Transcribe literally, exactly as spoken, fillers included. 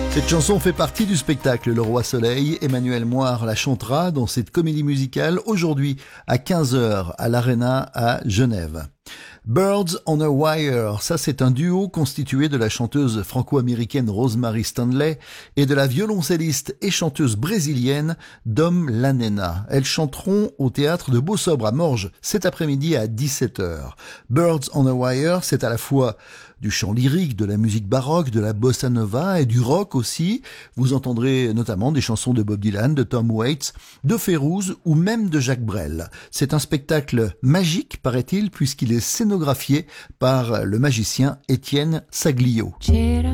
Cette chanson fait partie du spectacle Le Roi Soleil. Emmanuel Moire la chantera dans cette comédie musicale aujourd'hui à quinze heures à l'Arena à Genève. Birds on a Wire, ça c'est un duo constitué de la chanteuse franco-américaine Rosemary Stanley et de la violoncelliste et chanteuse brésilienne Dom Lanena. Elles chanteront au théâtre de Beau-Sobre à Morges cet après-midi à dix-sept heures. Birds on a Wire, c'est à la fois du chant lyrique, de la musique baroque, de la bossa nova et du rock aussi. Vous entendrez notamment des chansons de Bob Dylan, de Tom Waits, de Férouz ou même de Jacques Brel. C'est un spectacle magique, paraît-il, puisqu'il est scénographié par le magicien Étienne Saglio.